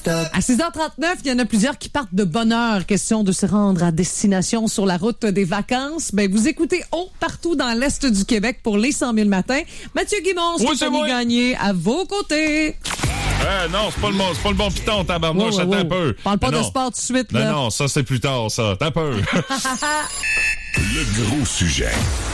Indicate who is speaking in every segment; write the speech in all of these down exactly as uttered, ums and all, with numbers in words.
Speaker 1: stop.
Speaker 2: À six heures trente-neuf, il y en a plusieurs qui partent de bonne heure. Question de se rendre à destination sur la route des vacances. Ben, vous écoutez haut partout dans l'Est du Québec pour les cent mille matins. Mathieu Guimond,
Speaker 3: oui,
Speaker 2: Stéphanie Gagné, à vos côtés.
Speaker 3: Euh, non, c'est pas le bon, c'est pas le bon piton, tabarnouche,
Speaker 2: Wow, wow,
Speaker 3: attends un
Speaker 2: wow.
Speaker 3: peu.
Speaker 2: Parle pas
Speaker 3: Mais
Speaker 2: de
Speaker 3: non.
Speaker 2: sport tout de suite, là.
Speaker 3: Non, non, ça c'est plus tard, ça. T'as peu.
Speaker 4: Le gros sujet.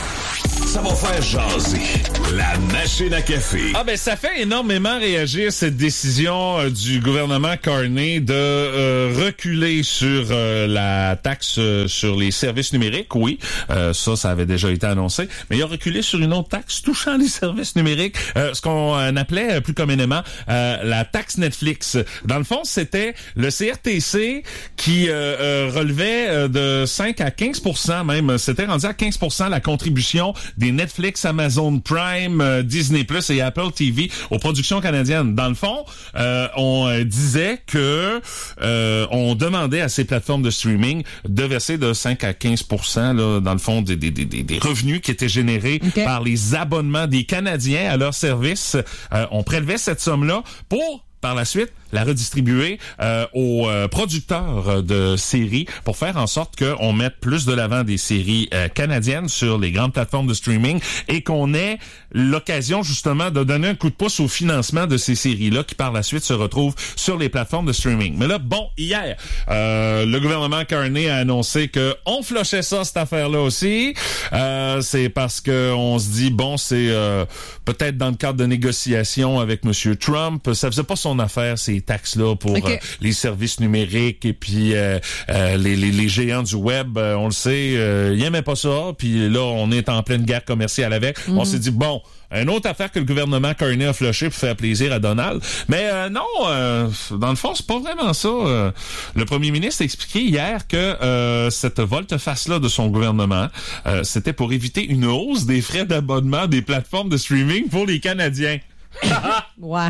Speaker 4: Ça va faire jaser. La machine à café.
Speaker 3: Ah ben ça fait énormément réagir cette décision euh, du gouvernement Carney de euh, reculer sur euh, la taxe euh, sur les services numériques. Oui, euh, ça, ça avait déjà été annoncé. Mais il a reculé sur une autre taxe touchant les services numériques, euh, ce qu'on euh, appelait euh, plus communément euh, la taxe Netflix. Dans le fond, c'était le C R T C qui euh, euh, relevait euh, de cinq à quinze pour cent même. C'était rendu à quinze pour cent la contribution des Netflix, Amazon Prime, euh, Disney Plus et Apple T V aux productions canadiennes. Dans le fond, euh, on euh, disait que euh, on demandait à ces plateformes de streaming de verser de cinq à quinze pour cent là, dans le fond des, des, des, des revenus qui étaient générés okay. par les abonnements des Canadiens à leurs services. Euh, on prélevait cette somme-là pour par la suite la redistribuer euh, aux euh, producteurs de séries pour faire en sorte qu'on mette plus de l'avant des séries euh, canadiennes sur les grandes plateformes de streaming et qu'on ait l'occasion justement de donner un coup de pouce au financement de ces séries-là qui par la suite se retrouvent sur les plateformes de streaming. Mais là, bon, hier, euh, le gouvernement Carney a annoncé que on flochait ça, cette affaire-là aussi. Euh, c'est parce que on se dit, bon, c'est euh, peut-être dans le cadre de négociations avec M. Trump, ça faisait pas son affaire, ces taxes-là pour okay. euh, les services numériques et puis euh, euh, les, les, les géants du web, euh, on le sait, euh, ils aimaient pas ça, puis là, on est en pleine guerre commerciale avec. Mm-hmm. On s'est dit, bon, une autre affaire que le gouvernement Carney a flushé pour faire plaisir à Donald. Mais euh, non, euh, dans le fond, c'est pas vraiment ça. Euh, le premier ministre a expliqué hier que euh, cette volte-face-là de son gouvernement, euh, c'était pour éviter une hausse des frais d'abonnement des plateformes de streaming pour les Canadiens.
Speaker 2: Ouais.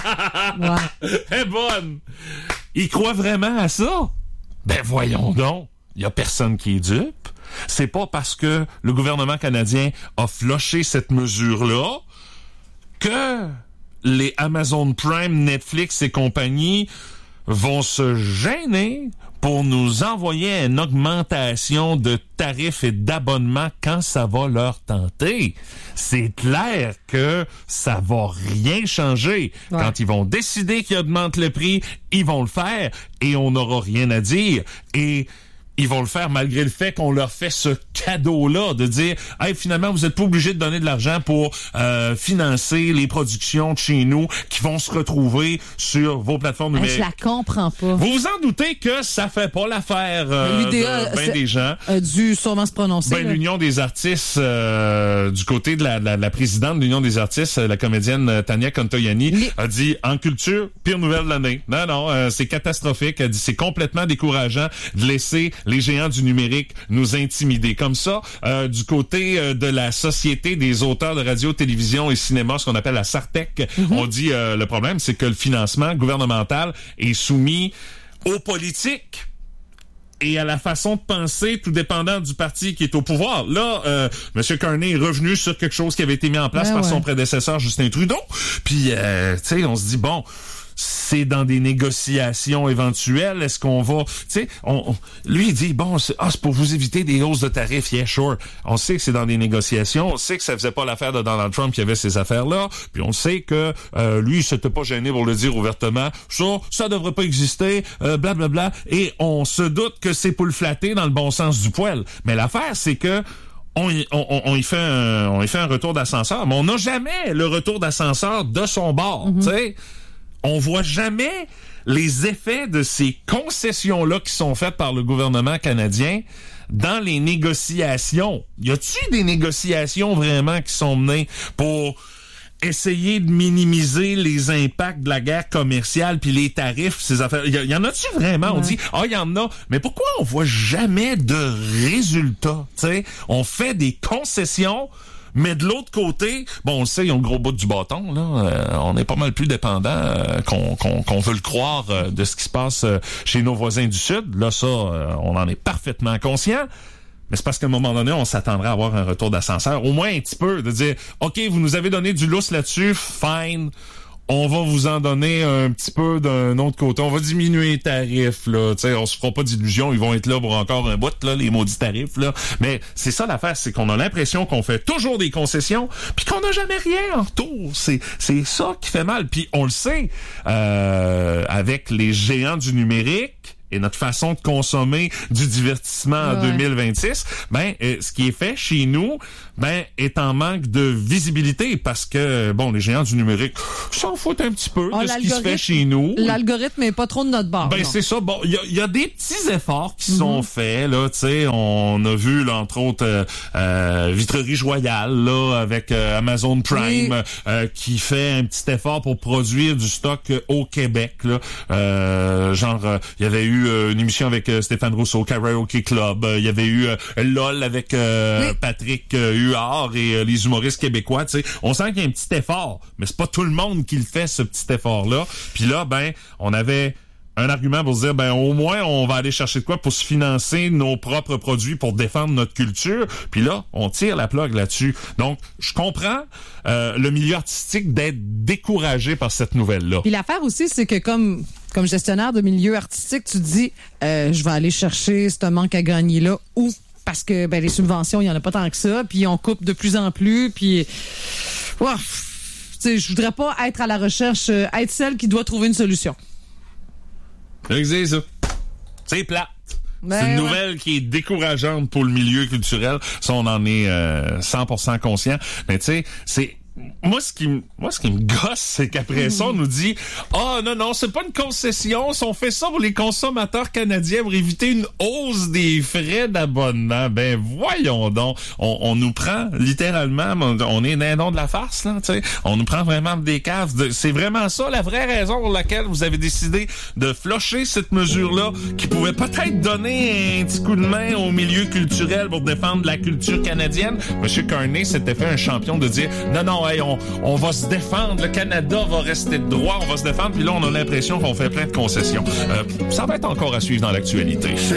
Speaker 3: Ouais. Elle est bonne. Il croit vraiment à ça? Ben voyons donc. Il y a personne qui est dupe. C'est pas parce que le gouvernement canadien a floché cette mesure-là que les Amazon Prime, Netflix et compagnie vont se gêner pour nous envoyer une augmentation de tarifs et d'abonnements quand ça va leur tenter. C'est clair que ça va rien changer. Ouais. Quand ils vont décider qu'ils augmentent le prix, ils vont le faire et on n'aura rien à dire. Et ils vont le faire malgré le fait qu'on leur fait ce cadeau-là de dire « Hey, finalement, vous êtes pas obligés de donner de l'argent pour euh, financer les productions de chez nous qui vont se retrouver sur vos plateformes numériques. »
Speaker 2: Je la comprends pas.
Speaker 3: Vous vous en doutez que ça fait pas l'affaire euh, L'U D A, de ben des gens.
Speaker 2: A dû sûrement se prononcer.
Speaker 3: Ben, l'Union des artistes, euh, du côté de la, la, la présidente de l'Union des artistes, la comédienne euh, Tania Contoyani, Les... a dit « En culture, pire nouvelle de l'année. » Non, non, euh, c'est catastrophique. Elle dit « C'est complètement décourageant de laisser les géants du numérique nous intimider. » Comme ça, euh, du côté euh, de la Société des auteurs de radio, télévision et cinéma, ce qu'on appelle la SARTEC, mm-hmm. on dit euh, le problème, c'est que le financement gouvernemental est soumis aux politiques et à la façon de penser, tout dépendant du parti qui est au pouvoir. Là, euh, M. Carney est revenu sur quelque chose qui avait été mis en place ouais, par ouais. son prédécesseur Justin Trudeau. Puis, euh, tu sais, on se dit, bon... c'est dans des négociations éventuelles. Est-ce qu'on va... Tu sais, on, on, lui, il dit, bon, c'est, ah, c'est pour vous éviter des hausses de tarifs. Yeah, sure. On sait que c'est dans des négociations. On sait que ça faisait pas l'affaire de Donald Trump qui avait ces affaires-là. Puis on sait que euh, lui, il s'était pas gêné pour le dire ouvertement. Ça, ça devrait pas exister, euh, blablabla. Et on se doute que c'est pour le flatter dans le bon sens du poil. Mais l'affaire, c'est que On y, on, on y fait un, on y fait un retour d'ascenseur, mais on n'a jamais le retour d'ascenseur de son bord, mm-hmm. tu sais. On voit jamais les effets de ces concessions-là qui sont faites par le gouvernement canadien dans les négociations. Y a-t-il des négociations vraiment qui sont menées pour essayer de minimiser les impacts de la guerre commerciale puis les tarifs, ces affaires? Y, y en a-tu vraiment? Ouais. On dit, ah, il y en a. Mais pourquoi on voit jamais de résultats? T'sais? On fait des concessions, mais de l'autre côté, bon, on le sait, ils ont le gros bout du bâton, là. Euh, on est pas mal plus dépendant euh, qu'on, qu'on, qu'on veut le croire euh, de ce qui se passe euh, chez nos voisins du Sud. Là, ça, euh, on en est parfaitement conscient. Mais c'est parce qu'à un moment donné, on s'attendrait à avoir un retour d'ascenseur, au moins un petit peu, de dire, OK, vous nous avez donné du lousse là-dessus, fine. on va vous en donner un petit peu d'un autre côté. On va diminuer les tarifs, là. Tu sais, on se fera pas d'illusions. Ils vont être là pour encore un bout, là, les maudits tarifs, là. Mais c'est ça l'affaire, c'est qu'on a l'impression qu'on fait toujours des concessions puis qu'on n'a jamais rien en retour. C'est, c'est ça qui fait mal. Puis on le sait, euh, avec les géants du numérique, et notre façon de consommer du divertissement en ouais. deux mille vingt-six, ben euh, ce qui est fait chez nous, ben est en manque de visibilité parce que bon, les géants du numérique s'en foutent un petit peu oh, de ce qui se fait chez nous.
Speaker 2: L'algorithme est pas trop de notre bord.
Speaker 3: Ben non. C'est ça. Bon, il y a, y a des petits efforts qui mm-hmm. sont faits là. Tu sais, on a vu là entre autres euh, euh, Vitrerie Joyale là avec euh, Amazon Prime oui. euh, qui fait un petit effort pour produire du stock euh, au Québec là. Euh, genre, il euh, y avait eu une émission avec euh, Stéphane Rousseau, Karaoke Club. Il euh, y avait eu euh, LOL avec euh, oui. Patrick euh, Huard et euh, les humoristes québécois. Tu sais, on sent qu'il y a un petit effort, mais c'est pas tout le monde qui le fait, ce petit effort-là. Puis là, ben, on avait un argument pour se dire, ben au moins, on va aller chercher de quoi pour se financer nos propres produits pour défendre notre culture. Puis là, on tire la plug là-dessus. Donc, je comprends euh, le milieu artistique d'être découragé par cette nouvelle-là.
Speaker 2: Puis l'affaire aussi, c'est que comme comme gestionnaire de milieu artistique, tu te dis, euh, je vais aller chercher ce manque à gagner-là où? Parce que ben les subventions, il y en a pas tant que ça, puis on coupe de plus en plus, puis... Wow, tu sais, je voudrais pas être à la recherche, euh, être celle qui doit trouver une solution.
Speaker 3: C'est ça. C'est plate. Ben, c'est une ouais. nouvelle qui est décourageante pour le milieu culturel. Ça, on en est euh, cent pour cent conscient. Mais tu sais, c'est... Moi, ce qui me, moi, ce qui me gosse, c'est qu'après mmh. ça, on nous dit, ah, oh, non, non, c'est pas une concession. Si on fait ça pour les consommateurs canadiens pour éviter une hausse des frais d'abonnement, ben, voyons donc. On, on nous prend, littéralement, on est dindon de la farce, là, tu sais. On nous prend vraiment des caves. De, c'est vraiment ça, la vraie raison pour laquelle vous avez décidé de flusher cette mesure-là, qui pouvait peut-être donner un petit coup de main au milieu culturel pour défendre la culture canadienne. Monsieur Carney s'était fait un champion de dire, non, non, hey, on, on va se défendre, le Canada va rester de droit, on va se défendre, puis là, on a l'impression qu'on fait plein de concessions. Euh, ça va être encore à suivre dans l'actualité.